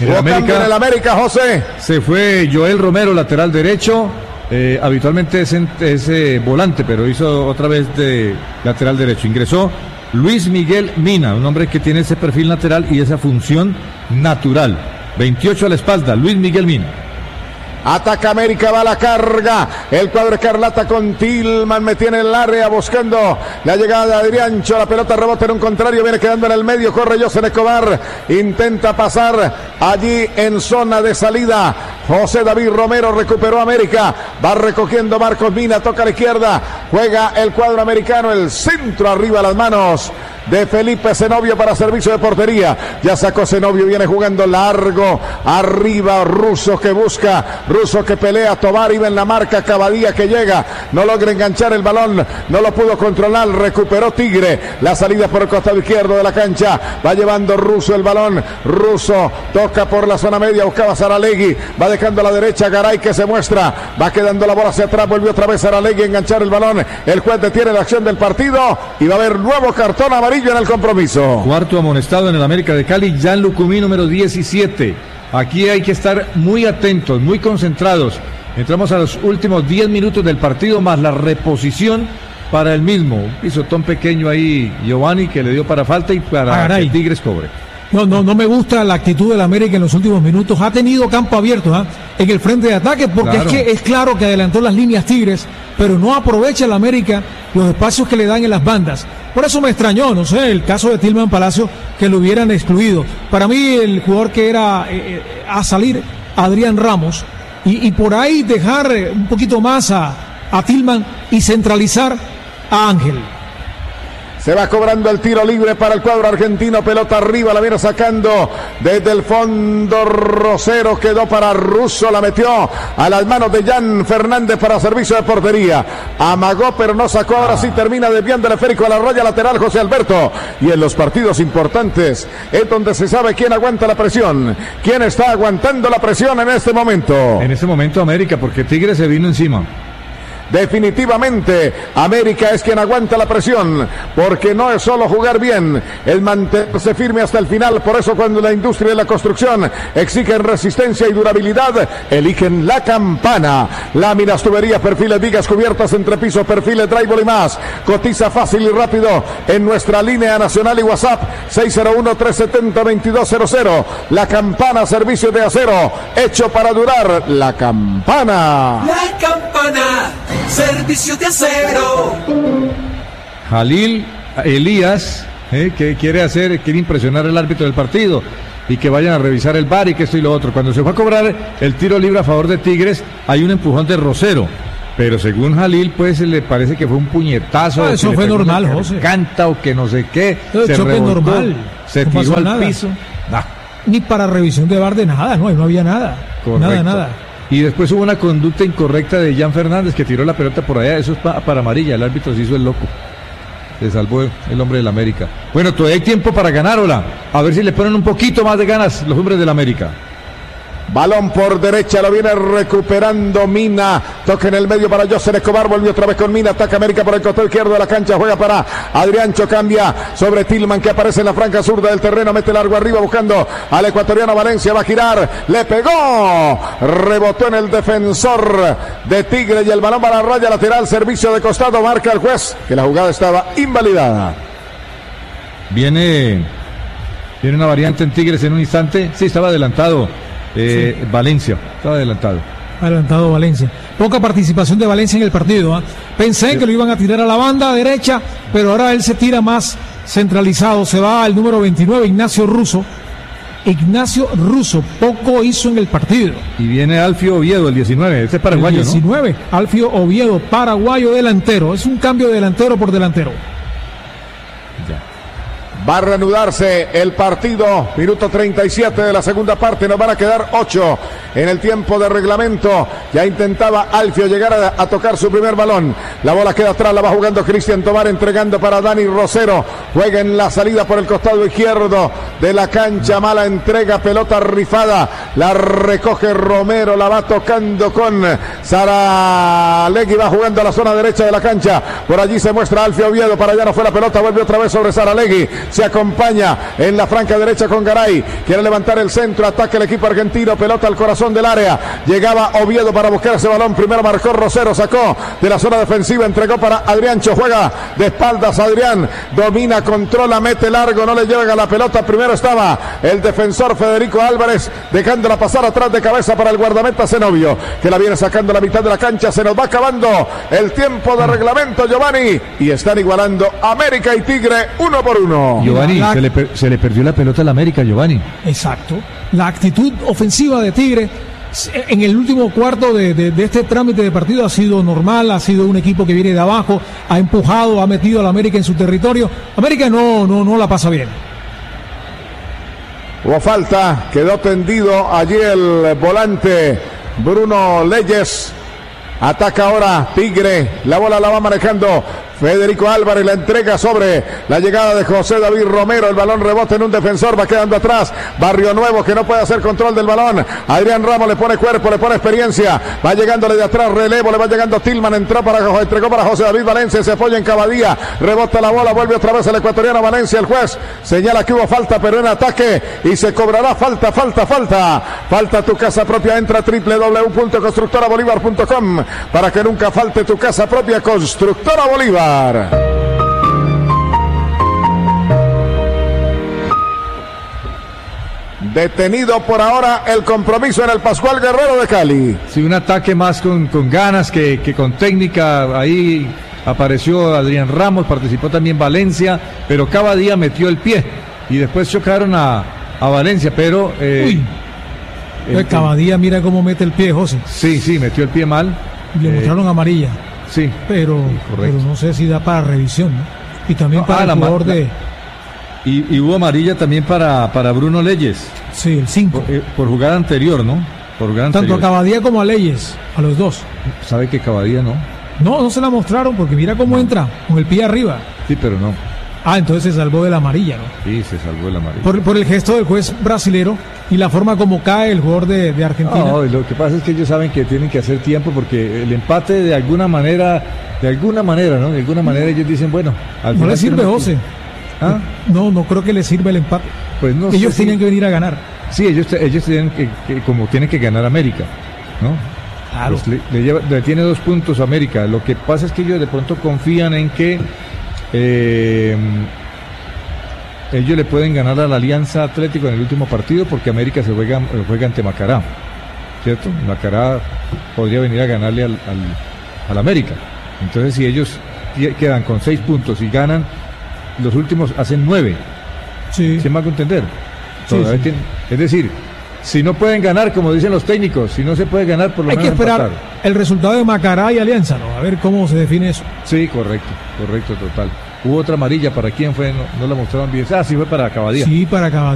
En el América, José. Se fue Joel Romero, lateral derecho. Habitualmente es volante, pero hizo otra vez de lateral derecho. Ingresó Luis Miguel Mina, un hombre que tiene ese perfil lateral y esa función natural. 28 a la espalda, Luis Miguel Mina. Ataca América, va a la carga. El cuadro escarlata con Tillman, metía en el área buscando la llegada de Adriancho. La pelota rebota en un contrario, viene quedando en el medio. Corre José Escobar, intenta pasar allí en zona de salida. José David Romero recuperó América. Va recogiendo Marcos Mina, toca a la izquierda. Juega el cuadro americano, el centro arriba a las manos de Felipe Zenobio para servicio de portería. Ya sacó Zenobio, viene jugando largo. Arriba Russo que busca, Russo que pelea, Tobar iba en la marca, Cavadía que llega, no logra enganchar el balón, no lo pudo controlar, recuperó Tigre, la salida por el costado izquierdo de la cancha, va llevando Russo el balón, Russo toca por la zona media, buscaba Saralegui, va dejando a la derecha Garay que se muestra, va quedando la bola hacia atrás, volvió otra vez Saralegui a enganchar el balón, el juez detiene la acción del partido y va a haber nuevo cartón amarillo en el compromiso. Cuarto amonestado en el América de Cali, Jan Lucumí, número 17. Aquí hay que estar muy atentos, muy concentrados. Entramos a los últimos 10 minutos del partido, más la reposición para el mismo. Un pisotón pequeño ahí, Giovanni, que le dio para falta y para que Tigres cobre. No me gusta la actitud del América en los últimos minutos. Ha tenido campo abierto en el frente de ataque, porque claro, es que es claro que adelantó las líneas Tigres, pero no aprovecha el América los espacios que le dan en las bandas. Por eso me extrañó, no sé, el caso de Tillman Palacio, que lo hubieran excluido. Para mí el jugador que era a salir, Adrián Ramos, y por ahí dejar un poquito más a Tillman y centralizar a Ángel. Se va cobrando el tiro libre para el cuadro argentino. Pelota arriba, la viene sacando desde el fondo. Rosero quedó para Russo, la metió a las manos de Jan Fernández para servicio de portería. Amagó, pero no sacó. Ahora sí termina desviando el esférico a la raya lateral José Alberto. Y en los partidos importantes es donde se sabe quién aguanta la presión. ¿Quién está aguantando la presión en este momento? En este momento América, porque Tigre se vino encima. Definitivamente América es quien aguanta la presión, porque no es solo jugar bien, es mantenerse firme hasta el final. Por eso cuando la industria de la construcción exigen resistencia y durabilidad, eligen La Campana. Láminas, tuberías, perfiles, vigas, cubiertas, entrepisos, perfiles, drywall y más. Cotiza fácil y rápido en nuestra línea nacional y WhatsApp 601-370-2200. La Campana, servicio de acero hecho para durar. La Campana. La Campana, servicio de acero. Jalil Elías, que quiere impresionar al árbitro del partido y que vayan a revisar el VAR y que esto y lo otro. Cuando se fue a cobrar el tiro libre a favor de Tigres, hay un empujón de Rosero, pero según Jalil, pues le parece que fue un puñetazo. Eso fue normal, José. Canta o que no sé qué. Eso fue normal. Se tiró al piso. Ni para revisión de VAR de nada, no había nada. Correcto. Nada. Y después hubo una conducta incorrecta de Jan Fernández, que tiró la pelota por allá. Eso es para amarilla. El árbitro se hizo el loco. Se salvó el hombre del América. Bueno, todavía hay tiempo para ganar, hola. A ver si le ponen un poquito más de ganas los hombres del América. Balón por derecha, lo viene recuperando Mina. Toca en el medio para José Escobar. Volvió otra vez con Mina. Ataca América por el costado izquierdo de la cancha. Juega para Adriancho. Cambia sobre Tillman, que aparece en la franja zurda del terreno. Mete largo arriba buscando al ecuatoriano Valencia. Va a girar. Le pegó. Rebotó en el defensor de Tigre. Y el balón va a la raya lateral. Servicio de costado. Marca el juez que la jugada estaba invalidada. Viene una variante en Tigres en un instante. Sí, estaba adelantado. Sí. Valencia, estaba adelantado Valencia. Poca participación de Valencia en el partido. Pensé que lo iban a tirar a la banda derecha, pero ahora él se tira más centralizado. Se va al número 29, Ignacio Russo, poco hizo en el partido. Y viene Alfio Oviedo, el 19, este es paraguayo, el 19, ¿no? Alfio Oviedo, paraguayo delantero. Es un cambio de delantero por delantero. Ya. Va a reanudarse el partido, minuto 37 de la segunda parte, nos van a quedar 8 en el tiempo de reglamento. Ya intentaba Alfio llegar a tocar su primer balón, la bola queda atrás, la va jugando Cristian Tobar, entregando para Dani Rosero, juega en la salida por el costado izquierdo de la cancha, mala entrega, pelota rifada, la recoge Romero, la va tocando con Saralegui, va jugando a la zona derecha de la cancha, por allí se muestra Alfio Oviedo, para allá no fue la pelota, vuelve otra vez sobre Saralegui. se acompaña en la franca derecha con Garay, quiere levantar el centro, ataca el equipo argentino, pelota al corazón del área, llegaba Oviedo para buscar ese balón, primero marcó Rosero, sacó de la zona defensiva, entregó para Adriancho, juega de espaldas Adrián, domina, controla, mete largo, no le llega la pelota, primero estaba el defensor Federico Álvarez, dejándola pasar atrás de cabeza para el guardameta Zenobio, que la viene sacando a la mitad de la cancha, se nos va acabando el tiempo de reglamento, Giovanni, y están igualando América y Tigre 1-1. Giovanni, se le perdió la pelota a la América, Giovanni. Exacto. La actitud ofensiva de Tigre en el último cuarto de este trámite de partido ha sido normal, ha sido un equipo que viene de abajo, ha empujado, ha metido a la América en su territorio. América no la pasa bien. Hubo falta, quedó tendido allí el volante Bruno Leyes. Ataca ahora Tigre, la bola la va manejando Federico Álvarez, la entrega sobre la llegada de José David Romero, el balón rebota en un defensor, va quedando atrás, Barrio Nuevo que no puede hacer control del balón, Adrián Ramos le pone cuerpo, le pone experiencia, va llegándole de atrás, relevo, le va llegando Tillman, entregó para José David Valencia, se apoya en Cavadía, rebota la bola, vuelve otra vez el ecuatoriano Valencia, el juez señala que hubo falta, pero en ataque, y se cobrará falta tu casa propia, entra a www.constructorabolívar.com para que nunca falte tu casa propia, Constructora Bolívar. Detenido por ahora el compromiso en el Pascual Guerrero de Cali. Sí, un ataque más con ganas que con técnica. Ahí apareció Adrián Ramos, participó también Valencia, pero Cavadía metió el pie y después chocaron a Valencia, pero Cavadía, mira cómo mete el pie, José. Sí, metió el pie mal. Le mostraron amarilla. Sí, pero no sé si da para revisión, ¿no? Y también para el jugador de... Y hubo amarilla también para Bruno Leyes. Sí, el 5. Por jugada anterior, ¿no? Tanto a Cavadía como a Leyes, a los dos. ¿Sabe que Cavadía no? No se la mostraron porque mira cómo entra, con el pie arriba. Sí, pero no. Entonces se salvó de la amarilla, ¿no? Sí, se salvó de la amarilla. Por el gesto del juez brasilero y la forma como cae el jugador de Argentina. No, lo que pasa es que ellos saben que tienen que hacer tiempo porque el empate de alguna manera, ¿no? De alguna manera ellos dicen, bueno... No le sirve, José. No creo que le sirva el empate. Pues no, ellos tienen que venir a ganar. Sí, ellos tienen tienen que ganar América, ¿no? Claro. Pues le tiene 2 puntos América. Lo que pasa es que ellos de pronto confían en que ellos le pueden ganar a la Alianza Atlético en el último partido porque América se juega ante Macará, ¿cierto? Macará podría venir a ganarle al América. Entonces si ellos quedan con 6 puntos y ganan, los últimos hacen 9. Sí. ¿Se me hago entender? Sí. Es decir, si no pueden ganar, como dicen los técnicos, si no se puede ganar, por lo menos hay que esperar empatar. El resultado de Macará y Alianza, ¿no? A ver cómo se define eso. Sí, correcto, total. Hubo otra amarilla, ¿para quién fue? No la mostraron bien. Sí fue para Cavadía. Sí, para Cavadía.